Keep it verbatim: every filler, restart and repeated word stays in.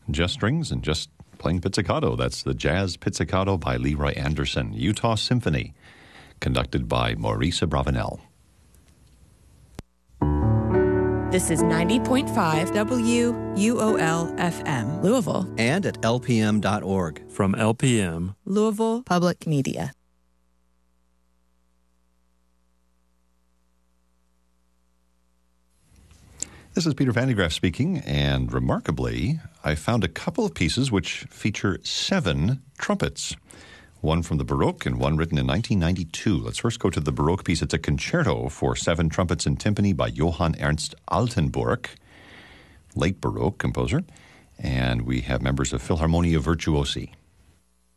just strings and just playing pizzicato. That's the Jazz Pizzicato by Leroy Anderson. Utah Symphony, conducted by Maurice Abravanel. This is ninety point five W U O L F M, Louisville. And at L P M dot org. From L P M, Louisville Public Media. This is Peter Van de Graaff speaking, and remarkably, I found a couple of pieces which feature seven trumpets. One from the Baroque and one written in nineteen ninety-two. Let's first go to the Baroque piece. It's a concerto for seven trumpets and timpani by Johann Ernst Altenburg, late Baroque composer. And we have members of Philharmonia Virtuosi.